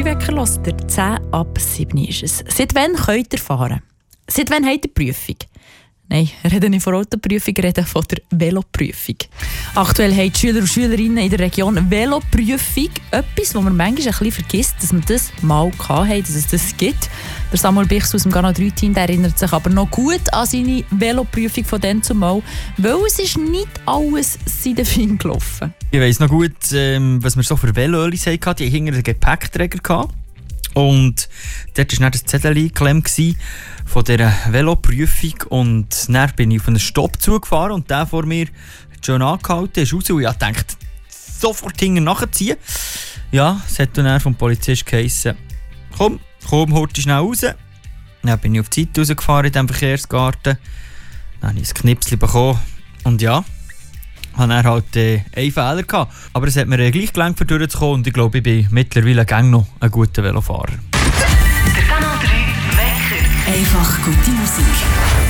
3-Wecker hört ihr 10 ab 7 ist es. Seit wann könnt ihr fahren? Seit wann habt ihr Prüfung? Nein, ich rede nicht von Autoprüfung, ich rede von der Veloprüfung. Aktuell haben die Schüler und Schülerinnen in der Region Veloprüfung. Etwas, was man manchmal ein bisschen vergisst, dass man das mal hatte, dass es das gibt. Der Samuel Bichs aus dem Gana 3-Team erinnert sich aber noch gut an seine Veloprüfung von dann zumal, weil es ist nicht alles seidefein gelaufen. Ich weiss noch gut, was wir so für Veloölis hatten. Die hatten hinter den Gepäckträger. Und dort war dann das Zettel eingeklemmt von dieser Veloprüfung. Und dann bin ich auf einen Stopp zugefahren und der vor mir hat schon angehalten, ist raus und ich dachte, sofort hinten nachziehen. Ja, es hat dann vom Polizist geheissen, komm, heute schnell raus. Dann bin ich auf die Seite rausgefahren in diesem Verkehrsgarten. Dann habe ich ein Knipschen bekommen. Und ja, hatte er halt einen Fehler gehabt. Aber es hat mir gleich gelangt, für durchzukommen. Und ich glaube, ich bin mittlerweile noch ein guter Velofahrer. Der Kanal 3 Wecker. Einfach gute Musik.